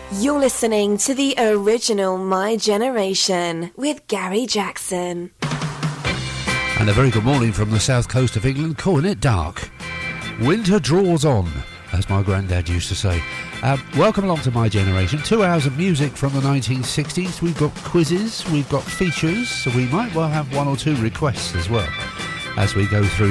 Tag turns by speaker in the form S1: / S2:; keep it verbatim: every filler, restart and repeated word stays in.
S1: You're listening to the original My Generation with Gary Jackson.
S2: And a very good morning from the south coast of England, calling it dark. Winter draws on, as my granddad used to say. Uh, welcome along to My Generation. Two hours of music from the nineteen sixties. We've got quizzes, we've got features, so we might well have one or two requests as well as we go through